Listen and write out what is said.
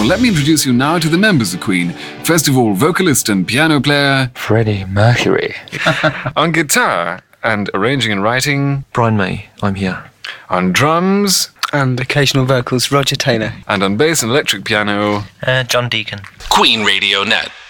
let me introduce you now to the members of Queen. First of all, vocalist and piano player Freddie Mercury. On guitar and arranging and writing, Brian May, I'm here. on drums, And occasional vocals, Roger Taylor. and on bass and electric piano, John Deacon. Queen Radio Net.